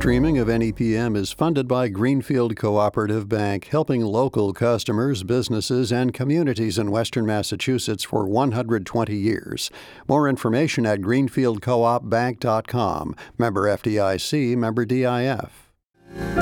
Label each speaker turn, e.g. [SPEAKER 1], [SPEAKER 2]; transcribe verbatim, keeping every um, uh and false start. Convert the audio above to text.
[SPEAKER 1] streaming of N E P M is funded by Greenfield Cooperative Bank, helping local customers, businesses, and communities in Western Massachusetts for one hundred twenty years. More information at greenfield coop bank dot com. Member F D I C, member D I F.